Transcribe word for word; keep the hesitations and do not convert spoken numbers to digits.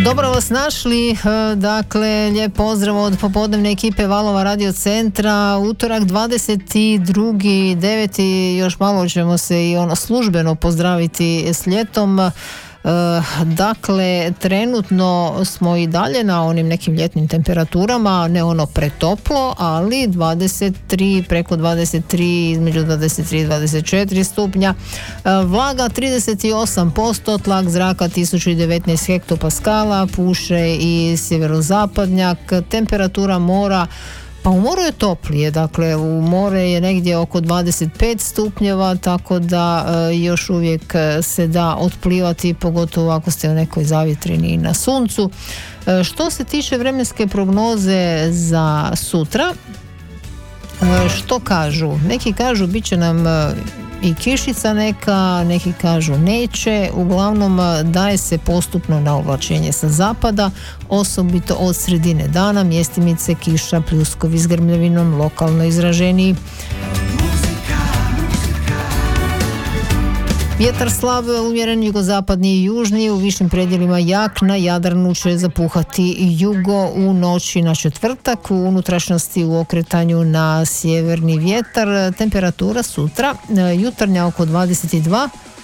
Dobro vas našli, dakle lijep pozdrav od popodnevne ekipe Valova radio centra. Utorak dvadeset drugi deveti još malo ćemo se i ono službeno pozdraviti s ljetom. Dakle, trenutno smo i dalje na onim nekim ljetnim temperaturama, ne ono pretoplo, ali dvadeset tri, preko dvadeset tri, između dvadeset tri i dvadeset četiri stupnja. Vlaga trideset osam posto, tlak zraka tisuću devetnaest hektopaskala, puše i sjeverozapadnjak, temperatura mora, pa u moru je toplije, dakle u more je negdje oko dvadeset pet stupnjeva, tako da e, još uvijek se da otplivati, pogotovo ako ste u nekoj zavjetrini na suncu. E, što se tiče vremenske prognoze za sutra, e, što kažu? Neki kažu bit će nam e, i kišica neka, neki kažu neće, uglavnom daje se postupno na oblačenje sa zapada, osobito od sredine dana, mjestimice, kiša, pljuskovi s grmljavinom, lokalno izraženiji. Vjetar slab, umjeren jugozapadni i južni, u višim predjelima jak, na Jadranu će zapuhati jugo u noći na četvrtak, u unutrašnjosti u okretanju na sjeverni vjetar. Temperatura sutra, jutarnja oko dvadeset dva,